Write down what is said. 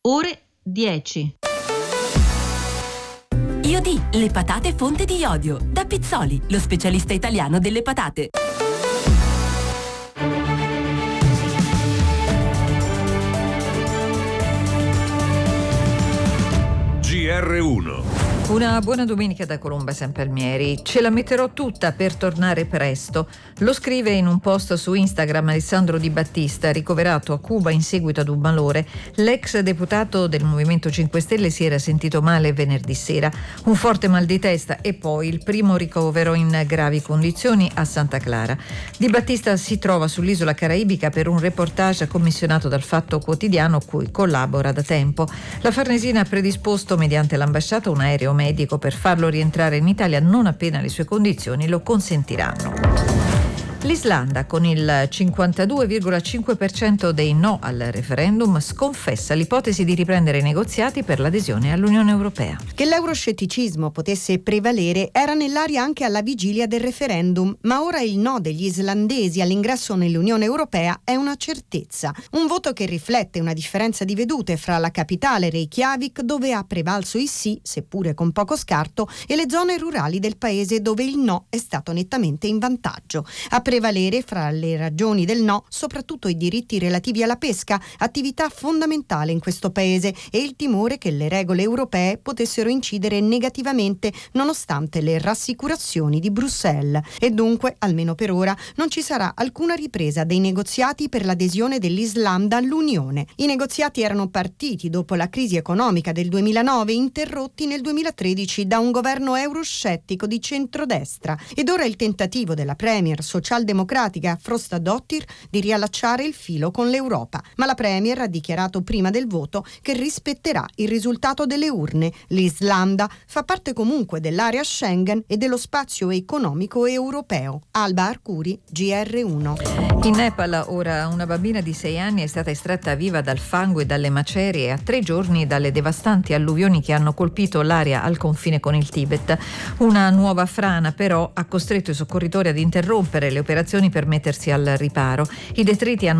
ore 10. Iodi, le patate fonte di iodio. Da Pizzoli, lo specialista italiano delle patate. GR1. Una buona domenica da Colomba Sampalmieri. Ce la metterò tutta per tornare presto. Lo scrive in un post su Instagram Alessandro Di Battista, ricoverato a Cuba in seguito ad un malore. L'ex deputato del Movimento 5 Stelle si era sentito male venerdì sera. Un forte mal di testa e poi il primo ricovero in gravi condizioni a Santa Clara. Di Battista si trova sull'isola caraibica per un reportage commissionato dal Fatto Quotidiano, cui collabora da tempo. La Farnesina ha predisposto mediante l'ambasciata un aereo medico per farlo rientrare in Italia non appena le sue condizioni lo consentiranno. L'Islanda, con il 52,5% dei no al referendum, sconfessa l'ipotesi di riprendere i negoziati per l'adesione all'Unione Europea. Che l'euroscetticismo potesse prevalere era nell'aria anche alla vigilia del referendum, ma ora il no degli islandesi all'ingresso nell'Unione Europea è una certezza. Un voto che riflette una differenza di vedute fra la capitale Reykjavik, dove ha prevalso il sì, seppure con poco scarto, e le zone rurali del paese dove il no è stato nettamente in vantaggio. A prevalere fra le ragioni del no soprattutto i diritti relativi alla pesca, attività fondamentale in questo paese, e il timore che le regole europee potessero incidere negativamente nonostante le rassicurazioni di Bruxelles. E dunque, almeno per ora, non ci sarà alcuna ripresa dei negoziati per l'adesione dell'Islanda all'Unione. I negoziati erano partiti dopo la crisi economica del 2009, interrotti nel 2013 da un governo euroscettico di centrodestra, ed ora il tentativo della premier socialdemocratica Frostadóttir di riallacciare il filo con l'Europa. Ma la premier ha dichiarato prima del voto che rispetterà il risultato delle urne. L'Islanda fa parte comunque dell'area Schengen e dello spazio economico europeo. Alba Arcuri, GR1. In Nepal ora una bambina di 6 anni è stata estratta viva dal fango e dalle macerie a 3 giorni dalle devastanti alluvioni che hanno colpito l'area al confine con il Tibet. Una nuova frana però ha costretto i soccorritori ad interrompere le operazioni per mettersi al riparo. I detriti hanno